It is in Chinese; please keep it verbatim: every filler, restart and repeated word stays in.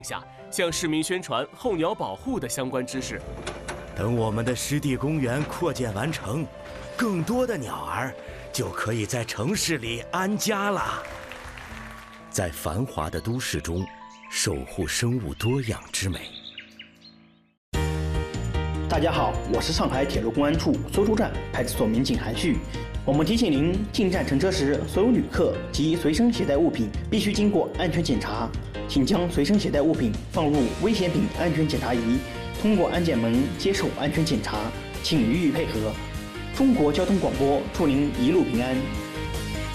下，向市民宣传候鸟保护的相关知识。 等我们的湿地公园扩建完成，更多的鸟儿就可以在城市里安家了。在繁华的都市中，守护生物多样之美。 大家好，我是上海铁路公安处搜出站派出所民警韩旭。我们提醒您，进站乘车时，所有旅客及随身携带物品必须经过安全检查，请将随身携带物品放入危险品安全检查仪，通过安检门接受安全检查，请予以配合。中国交通广播祝您一路平安。